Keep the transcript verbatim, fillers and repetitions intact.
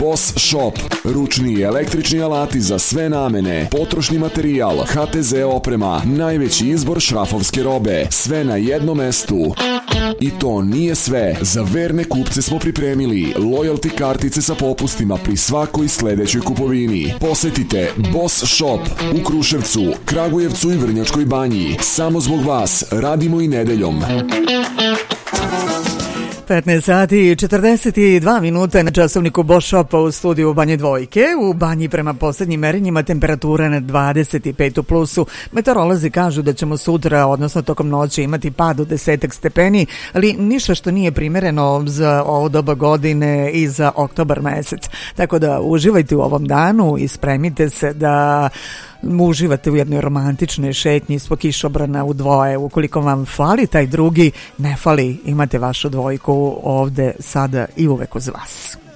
Boss Shop. Ručni i električni alati za sve namene, potrošni materijal, ha te ze oprema, najveći izbor šrafovske robe, sve na jednom mestu. I to nije sve. Za verne kupce smo pripremili loyalty kartice sa popustima pri svakoj sledećoj kupovini. Posetite Boss Shop u Kruševcu, Kragujevcu i Vrnjačkoj Banji. Samo zbog vas radimo i nedeljom. petnaest sati i četrdeset dva minuta na časovniku Boss Shopa u studiju Banje Dvojke. U Banji prema posljednjim merenjima temperatura na dvadeset pet u plusu. Meteorolozi kažu da ćemo sutra, odnosno tokom noći, imati pad od desetak stepeni, ali ništa što nije primereno za ovo doba godine i za oktobar mesec. Tako da uživajte u ovom danu i spremite se da uživate u jednoj romantičnoj šetnji ispod kišobrana u dvoje. Ukoliko vam fali taj drugi, ne fali, imate vašu dvojku ovde sada i uvek uz vas.